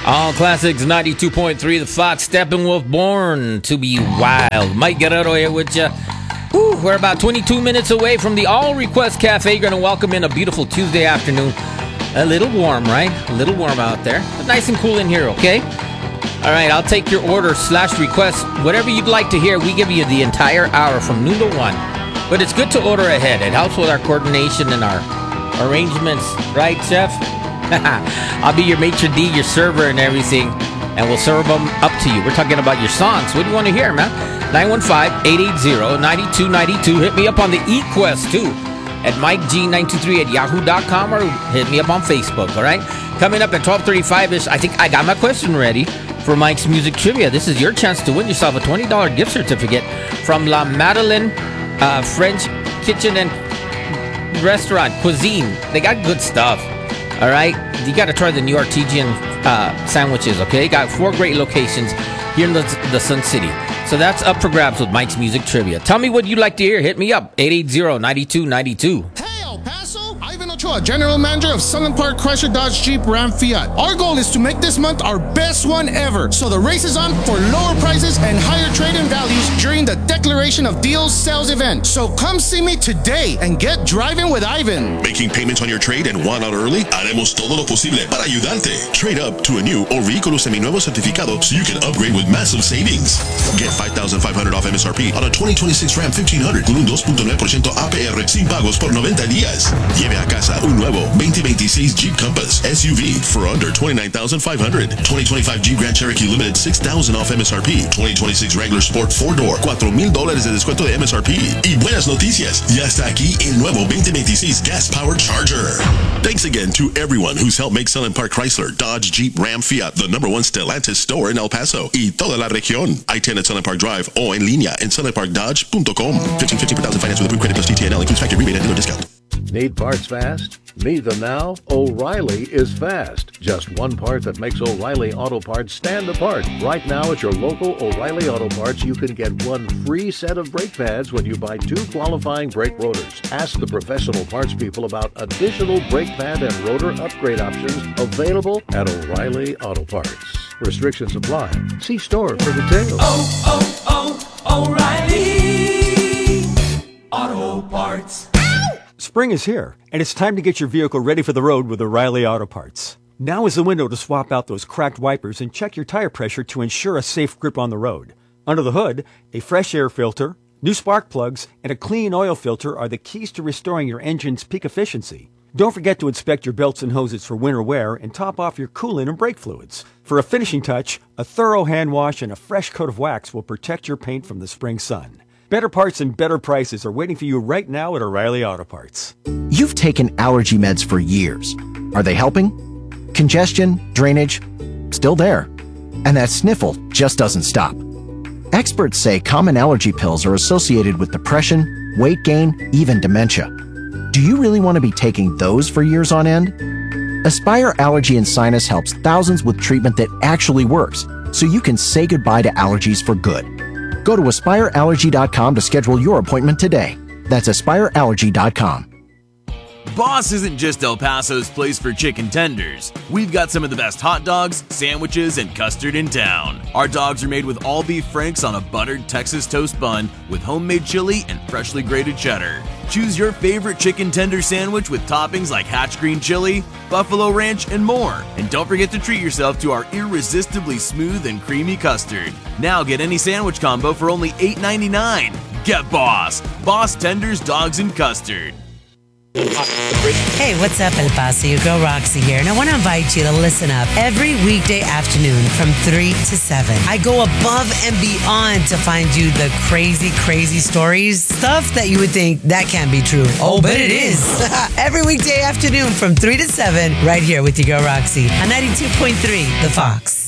All Classics 92.3, the Fox, Steppenwolf, Born to be Wild. Mike Guerrero here with you. We're about 22 minutes away from the All Request Cafe. You're going to welcome in a beautiful Tuesday afternoon. A little warm, right? A little warm out there, but nice and cool in here, okay? All right, I'll take your order / request. Whatever you'd like to hear, we give you the entire hour from noon to 1. But it's good to order ahead. It helps with our coordination and our arrangements, right, Chef? I'll be your maitre d', your server and everything, and we'll serve them up to you. We're talking about your songs. What do you want to hear, man? 915-880-9292. Hit me up on the eQuest, too, at MikeG923 at yahoo.com, or hit me up on Facebook, all right? Coming up at 12:35-ish, I think I got my question ready for Mike's Music Trivia. This is your chance to win yourself a $20 gift certificate from La Madeleine French Kitchen and Restaurant Cuisine. They got good stuff. All right, you got to try the New Artesian sandwiches, okay? Got 4 great locations here in the Sun City. So that's up for grabs with Mike's Music Trivia. Tell me what you'd like to hear. Hit me up, 880-9292. Hey, El Paso! Ivan Ochoa, General Manager of Sunland Park Chrysler Dodge Jeep Ram Fiat. Our goal is to make this month our best one ever. So the race is on for lower prices and higher trade-in values during the Declaration of Deals sales event. So come see me today and get driving with Ivan. Making payments on your trade and want out early? Haremos todo lo posible para ayudarte. Trade up to a new or vehículo seminuevo certificado so you can upgrade with massive savings. Get $5,500 off MSRP on a 2026 Ram 1500 con un 2.9% APR sin pagos por 90 días. Lleve a casa un nuevo 2026 Jeep Compass SUV for under $29,500. 2025 Jeep Grand Cherokee Limited $6,000 off MSRP. 2026 Wrangler Sport 4-door $4,000 de descuento de MSRP. Y buenas noticias, ya está aquí el nuevo 2026 Gas Powered Charger. Thanks again to everyone who's helped make Sunland Park Chrysler, Dodge, Jeep, Ram, Fiat the #1 Stellantis store in El Paso y toda la región. I-10 at Sunland Park Drive o en línea en sunlandparkdodge.com. 1550 per thousand finance with approved credit plus TTNL includes factory rebate and dealer discount. Need parts fast? Need them now? O'Reilly is fast. Just one part that makes O'Reilly Auto Parts stand apart. Right now at your local O'Reilly Auto Parts, you can get 1 free set of brake pads when you buy 2 qualifying brake rotors. Ask the professional parts people about additional brake pad and rotor upgrade options available at O'Reilly Auto Parts. Restrictions apply. See store for details. O'Reilly Auto Parts. Spring is here, and it's time to get your vehicle ready for the road with O'Reilly Auto Parts. Now is the window to swap out those cracked wipers and check your tire pressure to ensure a safe grip on the road. Under the hood, a fresh air filter, new spark plugs, and a clean oil filter are the keys to restoring your engine's peak efficiency. Don't forget to inspect your belts and hoses for winter wear and top off your coolant and brake fluids. For a finishing touch, a thorough hand wash and a fresh coat of wax will protect your paint from the spring sun. Better parts and better prices are waiting for you right now at O'Reilly Auto Parts. You've taken allergy meds for years. Are they helping? Congestion, drainage, still there. And that sniffle just doesn't stop. Experts say common allergy pills are associated with depression, weight gain, even dementia. Do you really want to be taking those for years on end? Aspire Allergy and Sinus helps thousands with treatment that actually works, so you can say goodbye to allergies for good. Go to AspireAllergy.com to schedule your appointment today. That's AspireAllergy.com. Boss isn't just El Paso's place for chicken tenders. We've got some of the best hot dogs, sandwiches, and custard in town. Our dogs are made with all beef franks on a buttered Texas toast bun with homemade chili and freshly grated cheddar. Choose your favorite chicken tender sandwich with toppings like Hatch green chili, buffalo ranch, and more. And don't forget to treat yourself to our irresistibly smooth and creamy custard. Now get any sandwich combo for only $8.99. Get Boss. Boss Tenders, Dogs, and Custard. Hey, what's up, El Paso? Your girl Roxy here, and I want to invite you to listen up every weekday afternoon from 3 to 7. I go above and beyond to find you the crazy stories, stuff that you would think that can't be true. Oh, but it is. Every weekday afternoon from 3 to 7, right here with your girl Roxy on 92.3 The Fox.